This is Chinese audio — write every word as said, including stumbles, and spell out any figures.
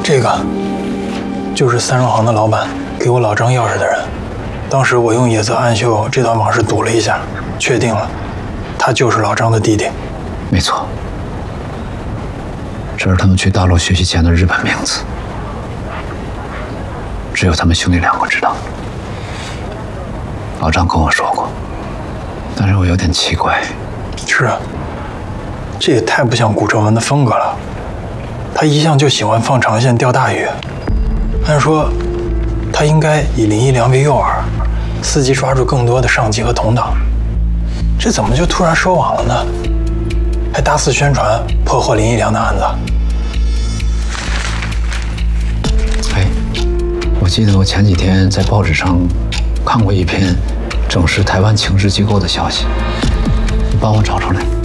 这个就是三荣行的老板给我老张钥匙的人。当时我用野泽暗秀这段往事赌了一下，确定了，他就是老张的弟弟。 没错，这是他们去大陆学习前的日本名字，只有他们兄弟两个知道。老张跟我说过，但是我有点奇怪。 是啊，这也太不像古正文的风格了。他一向就喜欢放长线钓大鱼，按说他应该以林一良为诱饵，伺机抓住更多的上级和同党。这怎么就突然收网了呢？还大肆宣传破获林一良的案子。 哎，我记得我前几天在报纸上看过一篇正是台湾情治机构的消息，你帮我找出来。